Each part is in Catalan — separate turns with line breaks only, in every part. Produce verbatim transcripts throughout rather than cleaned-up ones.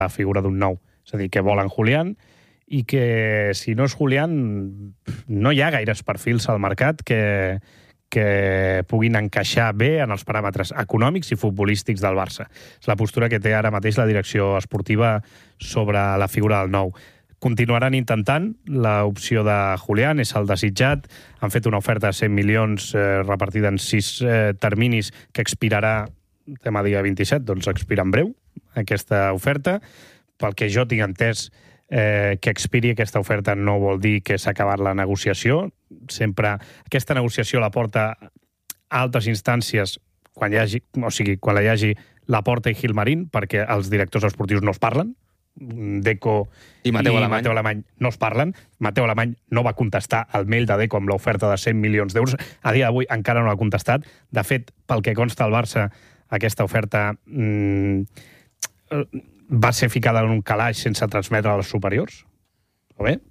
la figura d'un nou. És a dir, que volen Julián i que si no és Julián no hi ha gaires perfils al mercat que, que puguin encaixar bé en els paràmetres econòmics i futbolístics del Barça. És la postura que té ara mateix la direcció esportiva sobre la figura del nou. Continuaran intentant l'opció de Julián, és el desitjat. Han fet una oferta de cent milions eh, repartida en sis eh, terminis que expirarà demà dia vint-i-set, doncs expira en breu aquesta oferta. Pel que jo tinc entès, eh, que expiri aquesta oferta no vol dir que s'ha acabat la negociació. Sempre aquesta negociació la porta a altres instàncies quan hi hagi, o sigui, quan la hi hagi Laporta i Gilmarín, perquè els directors esportius no es parlen. Deco
i Mateu
i
Alemany.
Mateu Alemany no es parlen. Mateu Alemany no va contestar al mail de Deco amb l'oferta de cent milions d'euros. A dia d'avui encara no l'ha contestat. De fet, pel que consta al Barça, aquesta oferta mmm, va ser ficada en un calaix sense transmetre als superiors. O bé?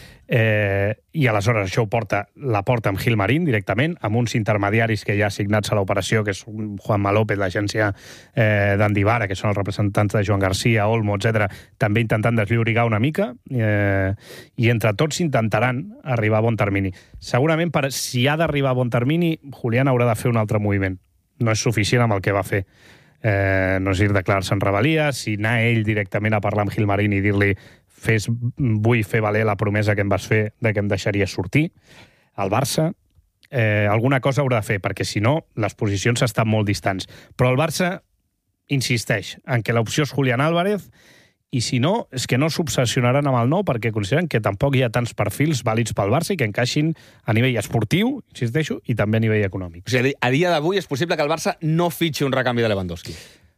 Eh, I aleshores això ho porta, la porta amb Gilmarín directament, amb uns intermediaris que ja assignats a l'operació, que és Juanma López, l'agència eh, d'Andivara, que són els representants de Joan Garcia, Olmo, etcètera, també intentant desllorigar una mica, eh, i entre tots intentaran arribar a bon termini. Segurament, per, si ha d'arribar a bon termini, Julián haurà de fer un altre moviment. No és suficient amb el que va fer. Eh, no és dir declarar-se en rebel·lia, si anar ell directament a parlar amb Gilmarín i dir-li fes, vull fer valer la promesa que em vas fer de que em deixaries sortir al Barça, eh, alguna cosa haurà de fer, perquè si no, les posicions estan molt distants. Però el Barça insisteix en que l'opció és Julián Álvarez, i si no, és que no s'obsessionaran amb el nou perquè consideren que tampoc hi ha tants perfils vàlids pel Barça i que encaixin a nivell esportiu, insisteixo, i també a nivell econòmic.
O sigui, a dia d'avui és possible que el Barça no fitxi un recanvi de Lewandowski.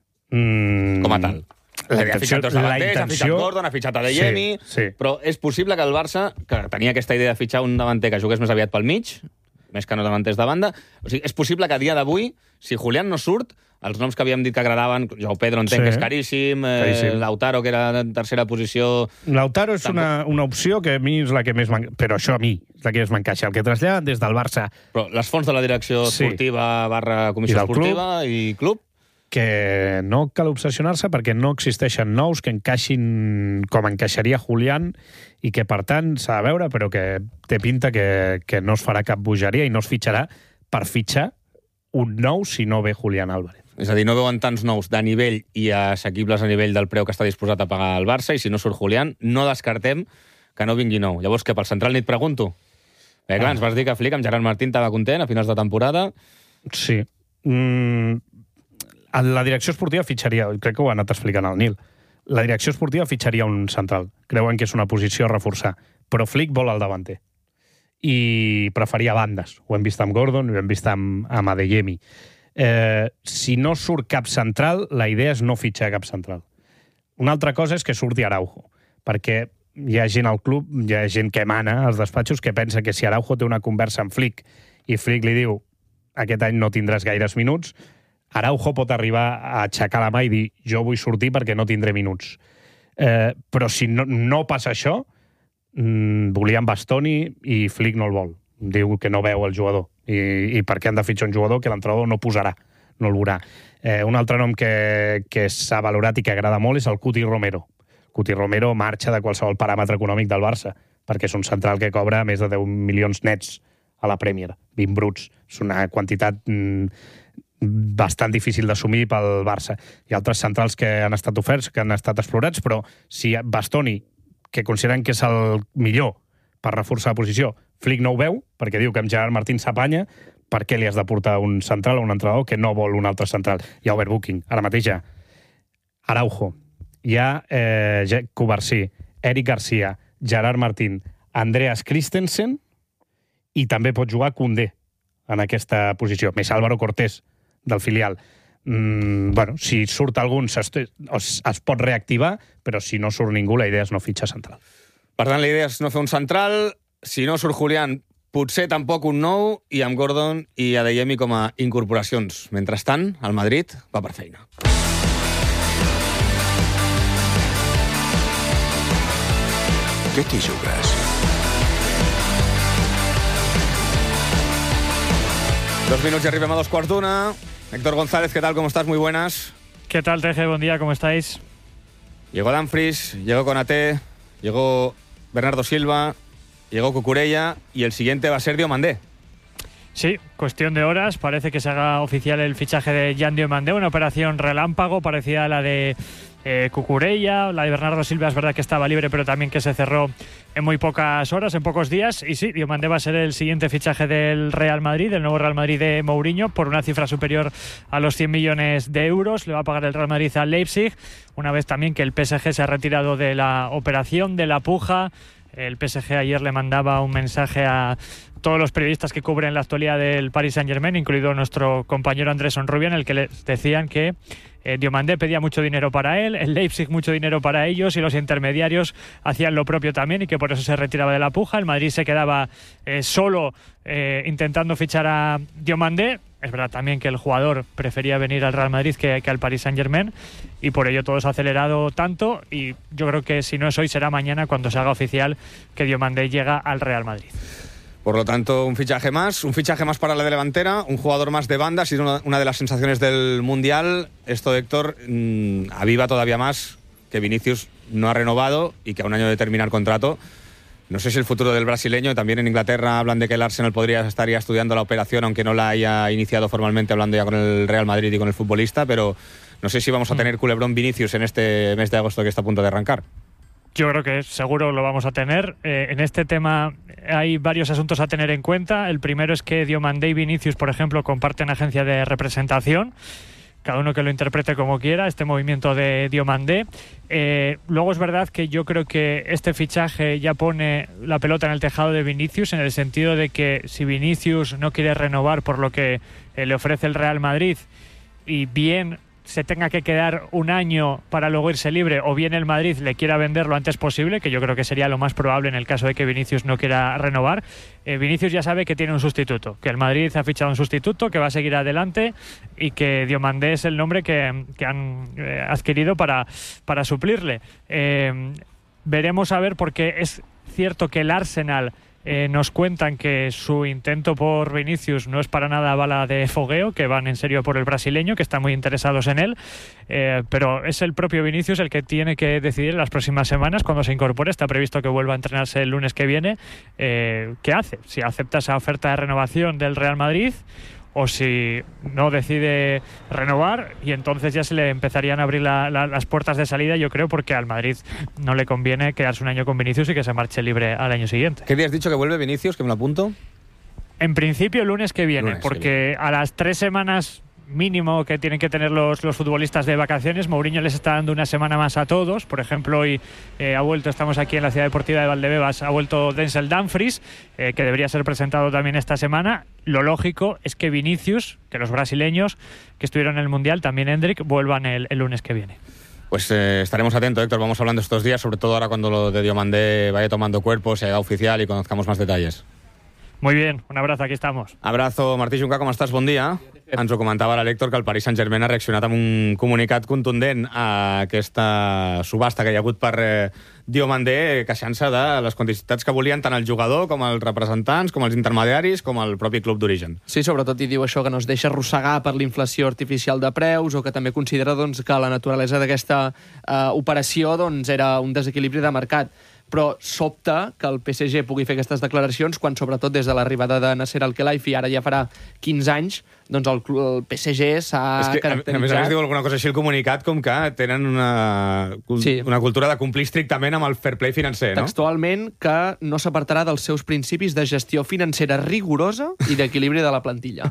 Mm,
com a tal.
La
ha fitxat dos davanters, ha fitxat Gordon, ha fitxat Adeyemi,
sí, sí.
Però és possible que el Barça, que tenia aquesta idea de fitxar un davanter que jugués més aviat pel mig, més que no davanters de banda, o sigui, és possible que a dia d'avui, si Julián no surt, els noms que havíem dit que agradaven, Joao Pedro entenc sí. que és caríssim, caríssim. Eh, Lautaro, que era en tercera posició...
Lautaro és una, una opció que a mi és la que més m'encaixa, però això a mi és la que més m'encaixa. El que traslladen des del Barça...
Però les fonts de la direcció esportiva sí. barra comissió
I
esportiva
club,
i club...
que no cal obsessionar-se perquè no existeixen nous que encaixin com encaixaria Julián i que, per tant, s'ha de veure, però que té pinta que, que no es farà cap bogeria i no es fitxarà per fitxar un nou si no ve Julián Álvarez.
És a dir, no veuen tants nous de nivell i assequibles a nivell del preu que està disposat a pagar el Barça, i si no surt Julián, no descartem que no vingui nou. Llavors, que pel central ni et pregunto. Bé, clar, ah. ens vas dir que Flick amb Gerard Martín estava content a finals de temporada.
Sí. Mm, la direcció esportiva fitxaria, crec que ho ha anat explicant el Nil, la direcció esportiva fitxaria un central. Creuen que és una posició a reforçar. Però Flick vol el davanter. I preferia bandes. Ho hem vist amb Gordon, ho hem vist amb, amb Adeyemi. Eh, si no surt cap central, la idea és no fitxar cap central. Una altra cosa és que surti Araujo, perquè hi ha gent al club, hi ha gent que mana als despatxos que pensa que si Araujo té una conversa amb Flick i Flick li diu aquest any no tindràs gaires minuts, Araujo pot arribar a aixecar la mà i dir jo vull sortir perquè no tindré minuts. Eh, però si no, no passa això, mmm, volien Bastoni i Flick no el vol. Diu que no veu el jugador. I, i per què han de fitxar un jugador que l'entrenador no posarà, no el veurà. Eh, un altre nom que, que s'ha valorat i que agrada molt és el Cuti Romero. Cuti Romero marxa de qualsevol paràmetre econòmic del Barça, perquè és un central que cobra més de deu milions nets a la Premier, vint bruts. És una quantitat mm, bastant difícil d'assumir pel Barça. Hi ha altres centrals que han estat oferts, que han estat explorats, però si Bastoni, que consideren que és el millor per reforçar la posició, Flick no ho veu, perquè diu que amb Gerard Martín s'apanya, per què li has de portar un central o un entrenador que no vol un altre central? Hi ha overbooking. Ara mateix ja Araujo, hi ha eh, Cubarsí, Eric Garcia, Gerard Martín, Andreas Christensen, i també pot jugar Koundé en aquesta posició, més Álvaro Cortés, del filial. Mm, bueno, si surt algun es, es pot reactivar, però si no surt ningú, la idea és no fitxar central.
Per tant, la idea és no fer un central. Si no surt Julián, potser tampoc un nou, i amb Gordon i Adeyemi com a incorporacions. Mentrestant, el Madrid va per feina.
Què t'hi jugues?
Dos minutos y arribem a dos quarts d'una. Héctor González, ¿qué tal? ¿Cómo estás? Muy buenas.
¿Qué tal, Teje? Buen día, ¿cómo estáis?
Llegó Dumfries, llegó Konaté, llegó Bernardo Silva, llegó Cucurella y el siguiente va a ser Diomandé.
Sí, cuestión de horas. Parece que se haga oficial el fichaje de Jan Diomandé, una operación relámpago parecida a la de eh, Cucurella. La de Bernardo Silva es verdad que estaba libre, pero también que se cerró en muy pocas horas, en pocos días. Y sí, Diomandé va a ser el siguiente fichaje del Real Madrid, del nuevo Real Madrid de Mourinho, por una cifra superior a los cien millones de euros. Le va a pagar el Real Madrid al Leipzig, una vez también que el P S G se ha retirado de la operación, de la puja. El P S G ayer le mandaba un mensaje a todos los periodistas que cubren la actualidad del Paris Saint-Germain, incluido nuestro compañero Andrés Onrubia, en el que les decían que eh, Diomandé pedía mucho dinero para él, el Leipzig mucho dinero para ellos y los intermediarios hacían lo propio también y que por eso se retiraba de la puja. El Madrid se quedaba eh, solo eh, intentando fichar a Diomandé. Es verdad también que el jugador prefería venir al Real Madrid que, que al Paris Saint-Germain y por ello todo se ha acelerado tanto y yo creo que si no es hoy será mañana cuando se haga oficial que Diomandé llega al Real Madrid.
Por lo tanto, un fichaje más, un fichaje más para la delantera, un jugador más de banda, ha sido una, una de las sensaciones del Mundial. Esto, Héctor, mmm, aviva todavía más que Vinicius no ha renovado y que a un año de terminar contrato. No sé si el futuro del brasileño, también en Inglaterra hablan de que el Arsenal podría estar ya estudiando la operación, aunque no la haya iniciado formalmente, hablando ya con el Real Madrid y con el futbolista, pero no sé si vamos a tener culebrón Vinicius en este mes de agosto que está a punto de arrancar.
Yo creo que seguro lo vamos a tener. Eh, en este tema hay varios asuntos a tener en cuenta. El primero es que Diomandé y Vinicius, por ejemplo, comparten agencia de representación. Cada uno que lo interprete como quiera, este movimiento de Diomandé. Eh, luego es verdad que yo creo que este fichaje ya pone la pelota en el tejado de Vinicius, en el sentido de que si Vinicius no quiere renovar por lo que eh, le ofrece el Real Madrid y bien se tenga que quedar un año para luego irse libre, o bien el Madrid le quiera vender lo antes posible, que yo creo que sería lo más probable en el caso de que Vinicius no quiera renovar. eh, Vinicius ya sabe que tiene un sustituto, que el Madrid ha fichado un sustituto, que va a seguir adelante y que Diomandé es el nombre que, que han eh, adquirido para, para suplirle. eh, Veremos a ver, porque es cierto que el Arsenal Eh, nos cuentan que su intento por Vinicius no es para nada bala de fogueo, que van en serio por el brasileño, que están muy interesados en él, eh, pero es el propio Vinicius el que tiene que decidir en las próximas semanas, cuando se incorpore. Está previsto que vuelva a entrenarse el lunes que viene. eh, ¿Qué hace? Si acepta esa oferta de renovación del Real Madrid o si no decide renovar, y entonces ya se le empezarían a abrir la, la, las puertas de salida, yo creo, porque al Madrid no le conviene quedarse un año con Vinicius y que se marche libre al año siguiente.
¿Qué día has dicho que vuelve Vinicius, que me lo apunto?
En principio el lunes que viene,
Lunes,
porque a las tres semanas mínimo que tienen que tener los, los futbolistas de vacaciones, Mourinho les está dando una semana más a todos. Por ejemplo, hoy eh, ha vuelto, estamos aquí en la Ciudad Deportiva de Valdebebas, ha vuelto Denzel Dumfries, eh, que debería ser presentado también esta semana. Lo lógico es que Vinicius, que los brasileños que estuvieron en el Mundial, también Hendrik, vuelvan el, el lunes que viene.
Pues eh, estaremos atentos, Héctor, vamos hablando estos días, sobre todo ahora cuando lo de Diomandé vaya tomando cuerpo, se haga oficial y conozcamos más detalles.
Muy bien, un abrazo, aquí estamos.
Abrazo, Martí Junca, com estàs? Bon dia. Ens ho comentava l'Héctor, que el Paris Saint-Germain ha reaccionat amb un comunicat contundent a aquesta subhasta que hi ha hagut per eh, Diomandé, queixant-se de les quantitats que volien tant el jugador com els representants, com els intermediaris, com el propi club d'origen.
Sí, sobretot hi diu això, que no es deixa arrossegar per l'inflació artificial de preus, o que també considera doncs, que la naturalesa d'aquesta eh, operació doncs, era un desequilibri de mercat. Però sobta que el P S G pugui fer aquestes declaracions quan, sobretot des de l'arribada de Nasser Al-Khelaifi, ara ja farà quinze anys, doncs el, el P S G s'ha caracteritzat...
A més a més diu alguna cosa així el comunicat, com que tenen una, sí. una cultura de complir estrictament amb el fair play financer, no?
Textualment, que no s'apartarà dels seus principis de gestió financera rigorosa i d'equilibri de la plantilla.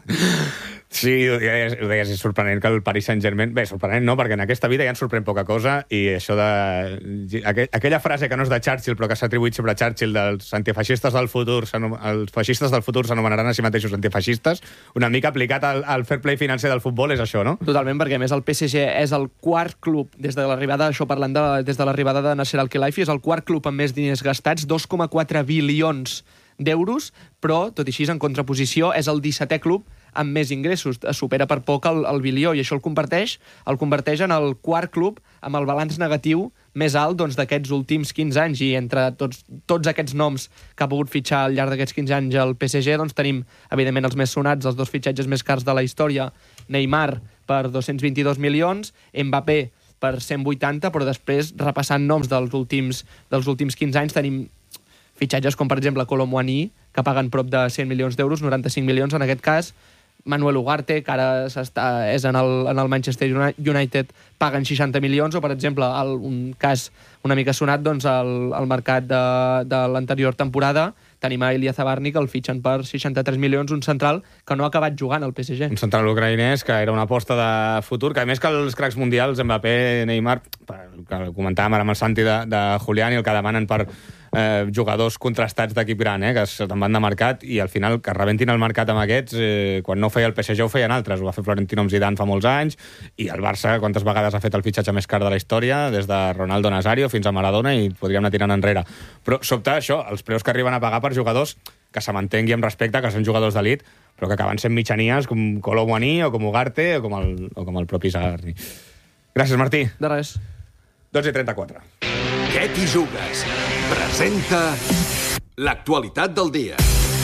Sí, ho deies, ho deies, és sorprenent que el Paris Saint-Germain... Bé, sorprenent no, perquè en aquesta vida ja ens sorprèn poca cosa, i això de... Aqu aquella frase que no és de Churchill, però que s'ha atribuït sobre Churchill, dels antifeixistes del futur, els feixistes del futur s'anomenaran a si mateixos antifeixistes, una mica aplicat al, al fair play financer del futbol és això, no?
Totalment, perquè a més el P S G és el quart club, des de l'arribada, això parlant de, des de l'arribada de Nasser Al-Khelaifi, és el quart club amb més diners gastats, dos coma quatre bilions d'euros, però, tot i així, en contraposició, és el dissetè club amb més ingressos, supera per poc el, el bilió, i això el converteix, el converteix en el quart club amb el balanç negatiu més alt doncs, d'aquests últims quinze anys, i entre tots, tots aquests noms que ha pogut fitxar al llarg d'aquests quinze anys el P S G, doncs tenim, evidentment, els més sonats, els dos fitxatges més cars de la història, Neymar per dos-cents vint-i-dos milions, Mbappé per cent vuitanta, però després, repassant noms dels últims, dels últims quinze anys, tenim fitxatges com, per exemple, Kolo Muani, que paguen prop de cent milions d'euros, noranta-cinc milions en aquest cas, Manuel Ugarte, que ara és en el, en el Manchester United, paguen seixanta milions, o, per exemple, el, un cas una mica sonat, doncs, el, el mercat de, de l'anterior temporada, tenim a Ilya Zabarny, que el fitxen per seixanta-tres milions, un central que no ha acabat jugant al P S G.
Un central ucraïnès que era una aposta de futur, que a més que els cracs mundials, Mbappé, Neymar, que comentàvem ara amb el Santi de, de Julián, i el que demanen per eh, jugadors contrastats d'equip gran, eh, que se'n van de mercat, i al final que rebentin el mercat amb aquests, eh, quan no ho feia el P S G ho feien altres, ho va fer Florentino amb Zidane fa molts anys, i el Barça quantes vegades ha fet el fitxatge més car de la història, des de Ronaldo Nazario fins a Maradona, i podríem anar tirant enrere. Però sobte això, els preus que arriben a pagar per jugadors que se mantengui amb respecte, que són jugadors d'elit, però que acaben sent mitjanies com Kolo Muani o com Ugarte o com el, o com el propi Zabarny. Gràcies, Martí.
De res.
dotze i trenta-quatre.
Què t'hi jugues? Presenta l'actualitat del dia.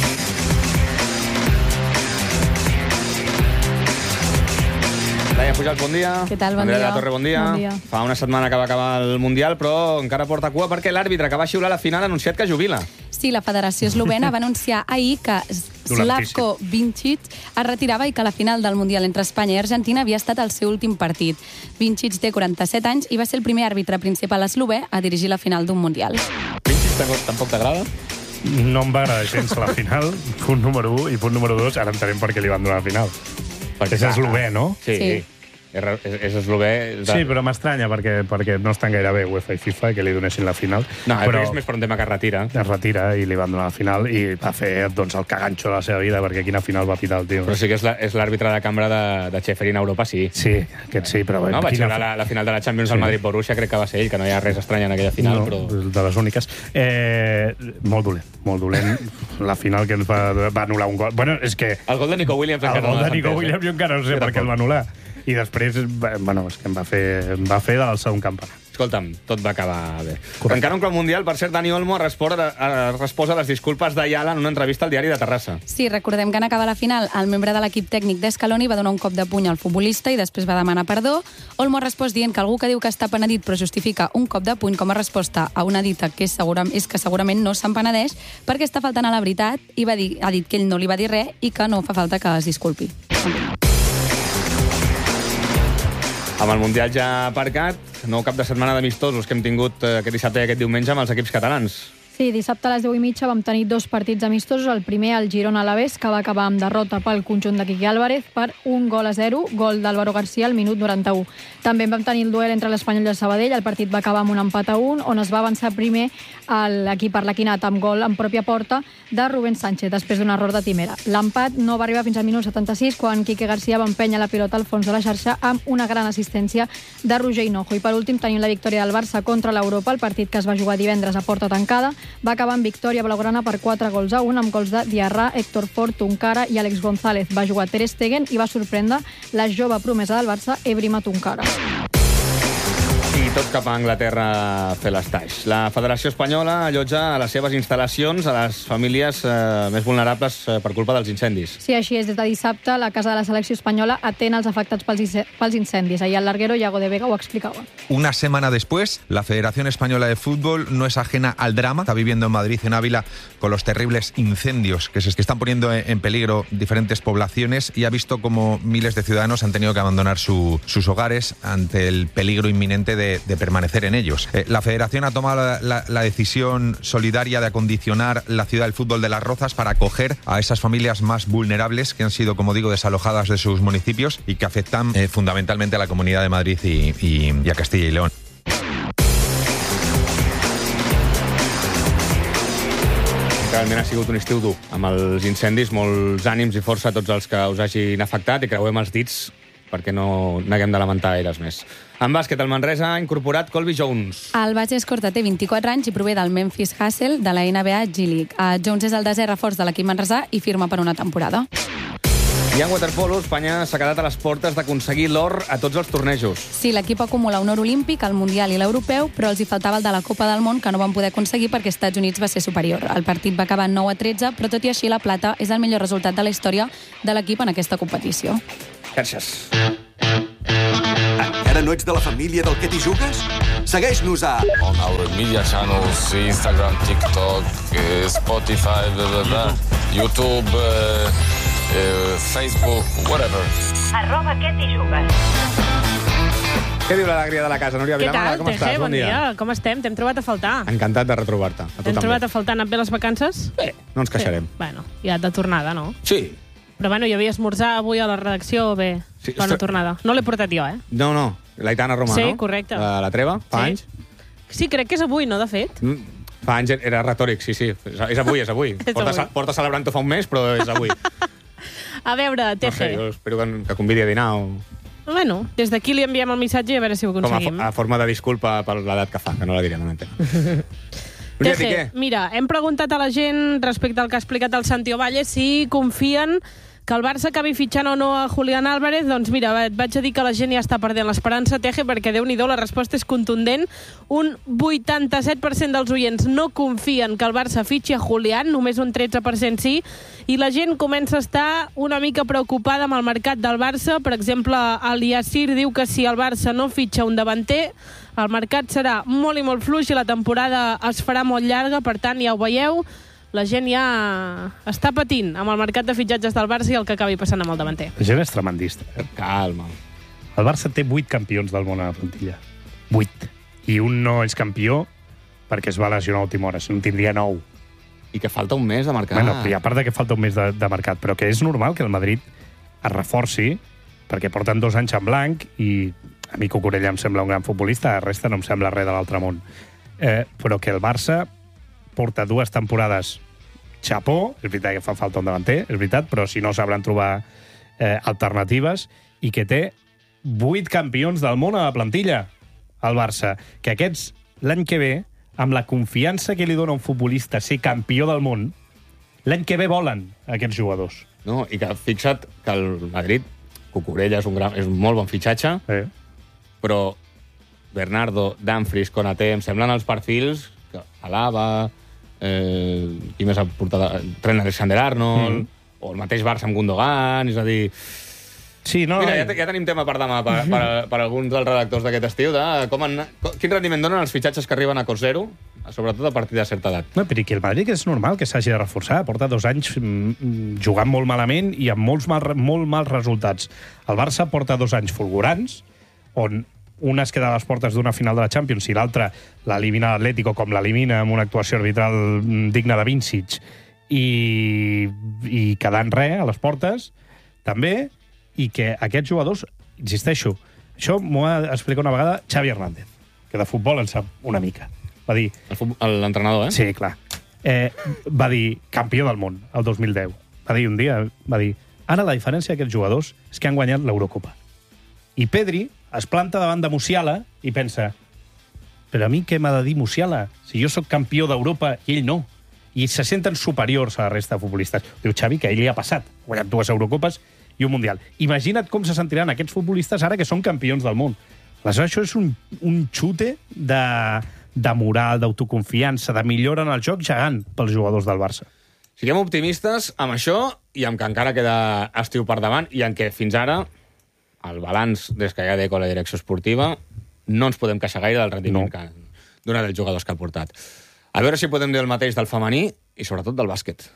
Laia Pujals, bon dia.
Què tal? Bon
Andrea
dia.
de la Torre, bon dia.
Bon dia.
Fa una setmana que va acabar el Mundial, però encara porta cua perquè l'àrbitre que va xiular la final ha anunciat que jubila.
Sí, la Federació Eslovena va anunciar ahir que Slavko Vincic es retirava i que la final del Mundial entre Espanya i Argentina havia estat el seu últim partit. Vincic té quaranta-set anys i va ser el primer àrbitre principal eslové a dirigir la final d'un Mundial.
Vincic tampoc t'agrada?
No em va agradar gens la final, punt número un, i punt número dos, ara entenem per què li van donar la final. Perquè és eslové, no?
Sí,
Sí.
és, és, és eslové. De...
Sí, però m'estranya perquè, perquè no estan gaire bé UEFA i FIFA que li donessin la final.
No,
però
és més per un tema que es retira.
es retira i li van donar la final i va fer doncs, el caganxo de la seva vida, perquè quina final va pitar el tio.
Però sí que és la- és l'àrbitre de cambra de, de Schäfer a Europa, sí.
Sí, aquest sí, però...
No, vaig
quina
veure la, la final de la Champions
Sí.
al Madrid-Borussia, crec que va ser ell, que no hi ha res estrany en aquella final,
no,
però...
de les úniques. Eh, molt dolent, molt dolent. La final que ens va, va anul·lar un gol. Bueno, és que
El gol de Nico Williams
el
encara
gol
no
de
l'ha
Nico
entès,
Williams jo encara no sé
Jo
per què el va
tampoc.
anul·lar. I després, bueno, és que em va fer, em va fer del segon campanar.
Escolta'm, tot va acabar bé.
Correcte.
Encara un clau mundial, per cert, Dani Olmo ha respost, ha respost a les disculpes d'Ayala en una entrevista al diari de Terrassa.
Sí, recordem que en acabar la final, el membre de l'equip tècnic d'Escaloni va donar un cop de puny al futbolista i després va demanar perdó. Olmo ha respost dient que algú que diu que està penedit però justifica un cop de puny com a resposta a una dita que és, segura, és que segurament no se'n penedeix perquè està faltant a la veritat i va dir, ha dit que ell no li va dir res i que no fa falta que es disculpi.
Amb el Mundial ja aparcat, nou cap de setmana d'amistosos que hem tingut eh, aquest dissabte i aquest diumenge amb els equips catalans.
Sí, dissabte a les deu i mitja vam tenir dos partits amistosos. El primer, el Girona-Alavés, que va acabar amb derrota pel conjunt de Quique Álvarez per un gol a zero, gol d'Álvaro García al minut noranta-u. També vam tenir el duel entre l'Espanyol i el Sabadell. El partit va acabar amb un empat a un, on es va avançar primer l'equip arlequinat amb gol en pròpia porta de Rubén Sánchez, després d'un error de Timera. L'empat no va arribar fins al minut setanta-sis, quan Quique García va empènyer la pilota al fons de la xarxa amb una gran assistència de Roger Hinojo. I per últim tenim la victòria del Barça contra l'Europa, el partit que es va jugar divendres a porta tancada. Va acabar amb victòria blaugrana per quatre gols a un, amb gols de Diarra, Héctor Fort, Tunkara i Àlex González. Va jugar Ter Stegen i va sorprendre la jove promesa del Barça, Ebrima Tunkara.
I tot cap a Anglaterra a fer l'estaix. La Federació Espanyola allotja a les seves instal·lacions a les famílies eh, més vulnerables eh, per culpa dels incendis.
Sí, així és. Des de dissabte, la Casa de la Selecció Espanyola atén els afectats pels, ince- pels incendis. Ahir el larguero Iago de Vega ho explicava.
Una semana después, la Federación Española de Fútbol no es ajena al drama. Está viviendo en Madrid, en Ávila, con los terribles incendios que se que están poniendo en peligro diferentes poblaciones y ha visto cómo miles de ciudadanos han tenido que abandonar su- sus hogares ante el peligro inminente de, de permanecer en ellos. Eh, la Federación ha tomado la, la- la decisión solidaria de acondicionar la ciudad del fútbol de Las Rozas para acoger a esas familias más vulnerables que han sido, como digo, desalojadas de sus municipios y que afectan eh, fundamentalmente a la Comunidad de Madrid y, y- y a Castilla y León.
Realment ha sigut un estiu dur, amb els incendis, molts ànims i força a tots els que us hagin afectat i creuem els dits perquè no n'haguem de lamentar gaires més. En bàsquet, el Manresa ha incorporat Colby Jones.
El base escorta té vint-i-quatre anys i prové del Memphis Hustle de la N B A G-League. Uh, Jones és el desè reforç de l'equip manresà i firma per una temporada.
I en waterpolo, Espanya s'ha quedat a les portes d'aconseguir l'or a tots els tornejos.
Sí, l'equip acumula un or olímpic, el mundial i l'europeu, però els hi faltava el de la Copa del Món, que no van poder aconseguir perquè Estats Units va ser superior. El partit va acabar nou a tretze, però tot i així la plata és el millor resultat de la història de l'equip en aquesta competició.
Gràcies.
Encara no no ets de la família del Què t'hi jugues? Segueix-nos a...
On our media channels, Instagram, TikTok, eh, Spotify, blah, blah, blah, YouTube, eh, eh, Facebook, whatever.
Arroba Què t'hi jugues.
Què diu l'alegria de la casa, Núria
Què
Vilamala?
tal,
Com
Teje?
estàs?
Bon dia. Com estem? T'hem trobat a faltar.
Encantat de retrobar-te. A tu
T'hem
també.
trobat a faltar. Han anat bé les vacances?
Bé, no ens queixarem.
Sí. Bueno, ja de tornada, no?
Sí.
Però bueno, hi havia esmorzar avui a la redacció, bé,
Sí,
bona
ostres.
tornada. No l'he portat jo, eh?
No, no. L'Aitana Romà,
Sí,
no?
correcte.
La, la Treva, fa
Sí.
anys.
Sí, crec que és avui, no, de fet?
Mm, Fa anys era retòric, sí, sí. És és avui, és avui.
És
porta,
avui.
ce- porta celebrant-ho fa un mes, però és avui.
A veure,
No sé,
Teje.
jo espero que, que convidi a dinar o...
Bueno, des d'aquí li enviem el missatge i a veure si ho
Com a,
aconseguim.
fo- a forma de disculpa per l'edat que fa, que no la direm en antena. Núria
Teje,
Piqué.
mira, hem preguntat a la gent respecte al que ha explicat el Santi Ovalle si confien que el Barça acabi fitxant o no a Julián Álvarez. Doncs mira, et vaig a dir que la gent ja està perdent l'esperança, Teje, perquè Déu-n'hi-do, la resposta és contundent. Un vuitanta-set per cent dels oients no confien que el Barça fitxi a Julián, només un tretze per cent sí, i la gent comença a estar una mica preocupada amb el mercat del Barça. Per exemple, el Yassir diu que si el Barça no fitxa un davanter, el mercat serà molt i molt fluix i la temporada es farà molt llarga. Per tant, ja ho veieu, la gent ja està patint amb el mercat de fitxatges del Barça i el que acabi passant amb el davanter.
La gent és tremendista. Eh?
Calma.
El Barça té vuit campions del món a la plantilla. Vuit. I un no és campió perquè es va lesionar a última hora. Si no, en tindria nou.
I que falta un mes de mercat.
Bueno, i a part de que falta un mes de, de mercat, però que és normal que el Madrid es reforci, perquè porten dos anys en blanc i a mi Cucurella em sembla un gran futbolista, la resta no em sembla res de l'altre món. Eh, però que el Barça porta dues temporades xapó, és veritat que fa falta un davanter, és veritat, però si no sabran trobar eh, alternatives, i que té vuit campions del món a la plantilla, el Barça, que aquests, l'any que ve, amb la confiança que li dona un futbolista ser campió del món, l'any que ve volen aquests jugadors.
No, i que fixa't que el Madrid, Cucurella és un, gran, és un molt bon fitxatge,
Eh?
però Bernardo, Dumfries, Konaté, em semblen els perfils que Alaba, eh, qui més ha portat? Trent Alexander-Arnold, mm. o el mateix Barça amb Gundogan, és a dir...
Sí, no,
Mira, ja, te- ja tenim tema per demà, per, per, per alguns dels redactors d'aquest estiu, de com han, quin rendiment donen els fitxatges que arriben a cost zero, sobretot a partir de certa edat.
No, però i que el Madrid és normal que s'hagi de reforçar. Porta dos anys mm, jugant molt malament i amb molts mal, molt mals resultats. El Barça porta dos anys fulgurants, on una es queda a les portes d'una final de la Champions i l'altra l'elimina l'Atlético com l'elimina amb una actuació arbitral mm, digna de Vincic i, i quedant res a les portes, també, i que aquests jugadors, insisteixo, això m'ho ha explicat una vegada Xavi Hernández, que de futbol en sap una mica. Va dir...
L'entrenador, eh?
Sí, clar. Eh, va dir campió del món el dos mil deu. Va dir un dia, va dir, ara la diferència d'aquests jugadors és que han guanyat l'Eurocopa. I Pedri es planta davant de Musiala i pensa, però a mi què m'ha de dir Musiala? Si jo sóc campió d'Europa i ell no. I se senten superiors a la resta de futbolistes. Diu Xavi que a ell li ha passat. Ha guanyat dues Eurocopes i un Mundial. Imagina't com se sentiran aquests futbolistes ara que són campions del món. Aleshores, això és un, un xute de, de moral, d'autoconfiança, de millora en el joc gegant pels jugadors del Barça.
Siguem optimistes amb això i amb que encara queda estiu per davant i en què fins ara el balanç des que hi ha d'Eco a la direcció esportiva no ens podem queixar gaire del rendiment no. que han donat els jugadors que han portat. A veure si podem dir el mateix del femení i sobretot del bàsquet.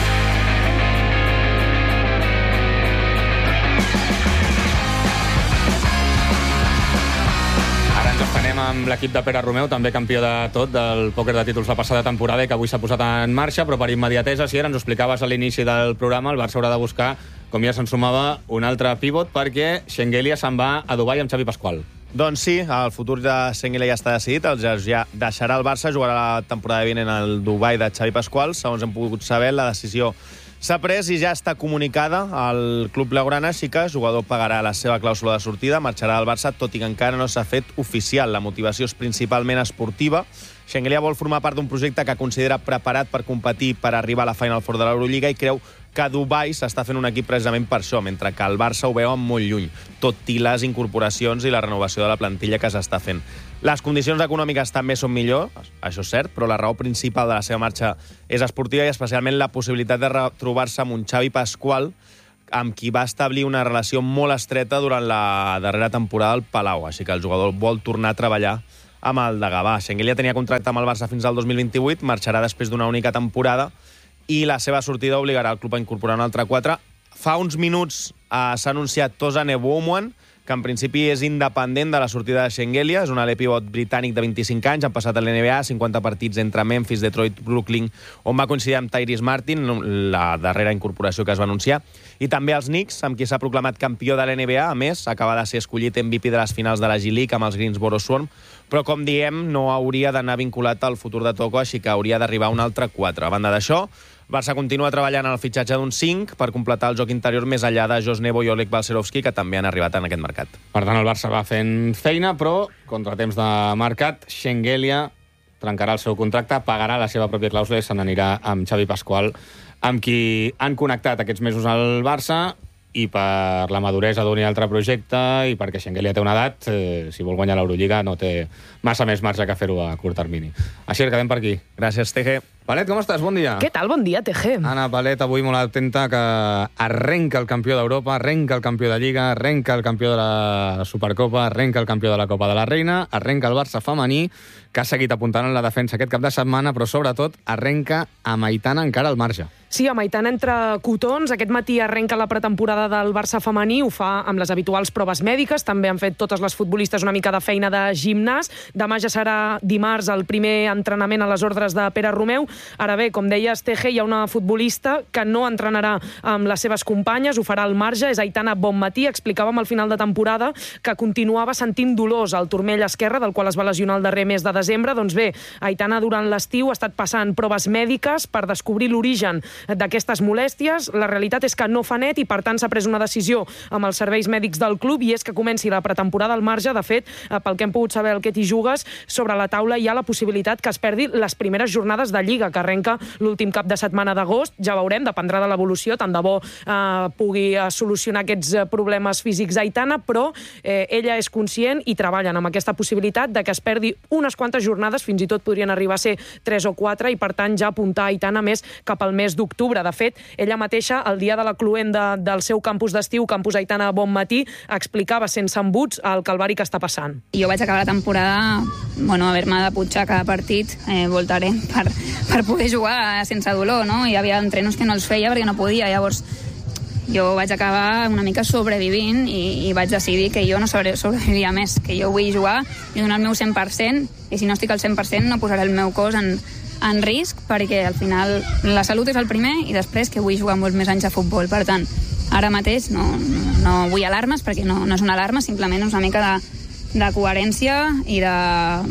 Ara ens estanem amb l'equip de Pere Romeu, també campió de tot del pòquer de títols la passada temporada i que avui s'ha posat en marxa, però per immediatesa, si ara ens ho explicaves a l'inici del programa, el Barça haurà de buscar, com ja se'n sumava, un altre pivot perquè Shengelia se'n va a Dubai amb Xavi Pasqual.
Doncs sí, el futur de Shengelia ja està decidit, el ja deixarà el Barça, jugarà la temporada vinent al Dubai de Xavi Pasqual. Segons hem pogut saber, la decisió s'ha pres i ja està comunicada al club blaugrana, així que el jugador pagarà la seva clàusula de sortida, marxarà del Barça, tot i que encara no s'ha fet oficial. La motivació és principalment esportiva. Shengelia vol formar part d'un projecte que considera preparat per competir per arribar a la Final Four de l'Eurolliga i creu que a Dubai s'està fent un equip precisament per això, mentre que el Barça ho veu molt lluny, tot i les incorporacions i la renovació de la plantilla que s'està fent. Les condicions econòmiques també són millors, això és cert, però la raó principal de la seva marxa és esportiva i especialment la possibilitat de retrobar-se amb un Xavi Pasqual amb qui va establir una relació molt estreta durant la darrera temporada al Palau, així que el jugador vol tornar a treballar amb el de Gavà. Schengelia tenia contracte amb el Barça fins al dos mil vint-i-vuit, marxarà després d'una única temporada i la seva sortida obligarà el club a incorporar un altre quatre. Fa uns minuts eh, s'ha anunciat Tosan Ebouomwan, que en principi és independent de la sortida de Schengelia, és un alè pivot britànic de vint-i-cinc anys, han passat a l'N B A, cinquanta partits entre Memphis, Detroit, Brooklyn, on va coincidir amb Tyrese Martin, la darrera incorporació que es va anunciar, i també els Knicks, amb qui s'ha proclamat campió de l'N B A, a més, acaba de ser escollit M V P de les finals de la G-League amb els Greensboro Swarm, però com diem, no hauria d'anar vinculat al futur de Toko, així que hauria d'arribar un altre quatre. A banda d'això, Barça continua treballant en el fitxatge d'un cinc per completar el joc interior més enllà de Jos Nebo i Oleg Balcerovski, que també han arribat en aquest mercat.
Per tant, el Barça va fent feina, però contra temps de mercat, Schengelia trencarà el seu contracte, pagarà la seva pròpia clàusula i se n'anirà amb Xavi Pasqual, amb qui han connectat aquests mesos al Barça, i per la maduresa d'un i altre projecte i perquè Schengelia té una edat, eh, si vol guanyar l'Eurolliga no té massa més marge que fer-ho a curt termini. Així que quedem per aquí.
Gràcies, T G.
Palet, com estàs? Bon dia.
Què tal? Bon dia, T G.
Anna Palet, avui molt atenta, que arrenca el campió d'Europa, arrenca el campió de Lliga, arrenca el campió de la Supercopa, arrenca el campió de la Copa de la Reina, arrenca el Barça femení, que ha seguit apuntant en la defensa aquest cap de setmana, però sobretot arrenca amb Aitana encara al marge.
Sí, amb Aitana entre cotons. Aquest matí arrenca la pretemporada del Barça femení, ho fa amb les habituals proves mèdiques, també han fet totes les futbolistes una mica de feina de gimnàs. Demà ja serà dimarts el primer entrenament a les ordres de Pere Romeu. Ara bé, com deies, T G, hi ha una futbolista que no entrenarà amb les seves companyes, ho farà al marge, és Aitana Bonmatí. Explicàvem al final de temporada que continuava sentint dolors al turmell esquerre, del qual es va lesionar el darrer mes de desembre. Doncs bé, Aitana durant l'estiu ha estat passant proves mèdiques per descobrir l'origen d'aquestes molèsties. La realitat és que no fa net i, per tant, s'ha pres una decisió amb els serveis mèdics del club i és que comenci la pretemporada al marge. De fet, pel que hem pogut saber el que t'hi jugues, sobre la taula hi ha la possibilitat que es perdi les primeres jornades de Lliga, que arrenca l'últim cap de setmana d'agost. Ja veurem, dependrà de l'evolució, tant de bo eh, pugui eh, solucionar aquests problemes físics Aitana, però eh, ella és conscient i treballen amb aquesta possibilitat de que es perdi unes quantes jornades, fins i tot podrien arribar a ser tres o quatre, i per tant ja apuntar Aitana més cap al mes d'octubre. De fet, ella mateixa, el dia de la cluenda del seu campus d'estiu, Campus Aitana Bonmatí, explicava sense embuts el calvari que està passant.
Jo vaig acabar la temporada, bueno, haver-me de putxar cada partit, eh, voltaré, per, per poder jugar sense dolor, no? Hi havia entrenos que no els feia perquè no podia, llavors jo vaig acabar una mica sobrevivint i, i vaig decidir que jo no sobre, sobreviviria més, que jo vull jugar i donar el meu cent per cent, i si no estic al cent per cent no posaré el meu cos en, en risc, perquè al final la salut és el primer i després que vull jugar molts més anys a futbol. Per tant, ara mateix no, no, no vull alarmes, perquè no, no és una alarma, simplement és una mica de, de coherència i de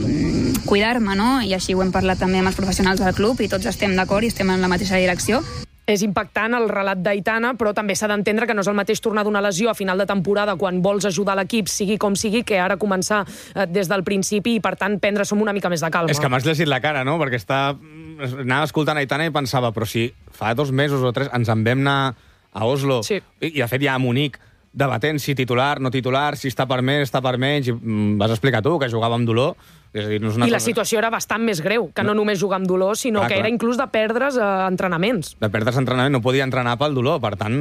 mm, cuidar-me, no? I així ho hem parlat també amb els professionals del club i tots estem d'acord i estem en la mateixa direcció.
És impactant el relat d'Aitana, però també s'ha d'entendre que no és el mateix tornar d'una lesió a final de temporada quan vols ajudar l'equip, sigui com sigui, que ara començar eh, des del principi i, per tant, prendre-s'ho una mica més de calma.
És que m'has llegit la cara, no? Perquè està... anava escoltant Aitana i pensava, però si fa dos mesos o tres ens en vam anar a Oslo, sí. i, i de fet ja a Munic, debatent si titular, no titular, si està per més, està per menys, i mm, vas explicar tu que jugava amb dolor. És a dir, no és una
I
cosa...
la situació era bastant més greu, que no, no només jugar amb dolor, sinó clar, que clar. Era inclús de perdre's eh, entrenaments.
De perdre's entrenament, no podia entrenar pel dolor, per tant,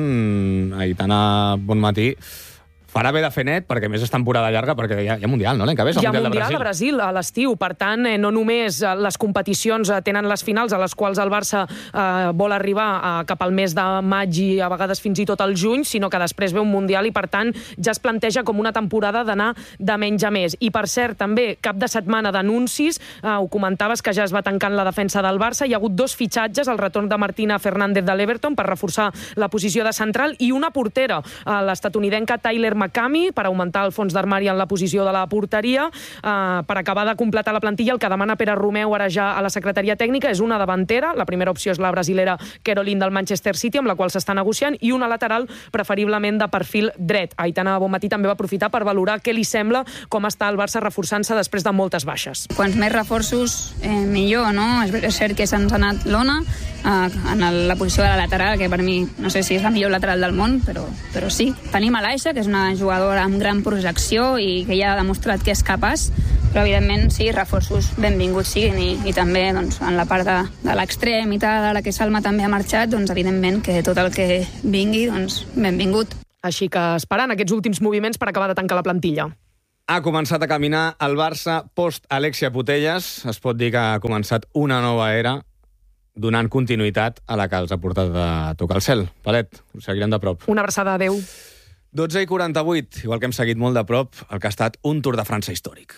Aitana Bonmatí farà bé de fer net, perquè més és temporada llarga, perquè hi ha, hi ha Mundial, no? L'any que ve és el
Hi ha
Mundial,
Mundial
de Brasil.
a Brasil a l'estiu, per tant, eh, no només eh, les competicions eh, tenen les finals a les quals el Barça eh, vol arribar eh, cap al mes de maig i a vegades fins i tot al juny, sinó que després ve un Mundial i, per tant, ja es planteja com una temporada d'anar de menys a més. I, per cert, també, cap de setmana d'anuncis, eh, ho comentaves que ja es va tancant la defensa del Barça, hi ha hagut dos fitxatges, el retorn de Martina Fernández de l'Everton per reforçar la posició de central i una portera, eh, l'estatunidenca Tyler McCamey, per augmentar el fons d'armari en la posició de la porteria. Uh, per acabar de completar la plantilla, el que demana Pere Romeu ara ja a la secretaria tècnica és una davantera. La primera opció és la brasilera Caroline del Manchester City, amb la qual s'està negociant, i una lateral, preferiblement de perfil dret. Aitana Bonmatí també va aprofitar per valorar què li sembla, com està el Barça reforçant-se després de moltes baixes.
Quants més reforços, eh, millor, no? És cert que se'ns ha anat l'Ona eh, en la posició de la lateral, que per mi no sé si és la millor lateral del món, però, però sí. Tenim a l'Aixa, que és una jugadora amb gran projecció i que ja ha demostrat que és capaç però evidentment sí, reforços benvinguts siguin i, i també doncs, en la part de, de l'extrem i tal, ara que Salma també ha marxat, doncs evidentment que tot el que vingui, doncs benvingut.
Així que esperant aquests últims moviments per acabar de tancar la plantilla.
Ha començat a caminar el Barça post-Alexia Putellas. Es pot dir que ha començat una nova era donant continuïtat a la que els ha portat a tocar el cel. Palet, ho seguirem de prop.
Una abraçada, adeu.
dotze i quaranta-vuit, igual que hem seguit molt de prop el que ha estat un Tour de França històric.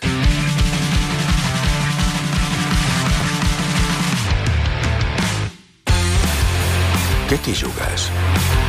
Què t'hi jugues?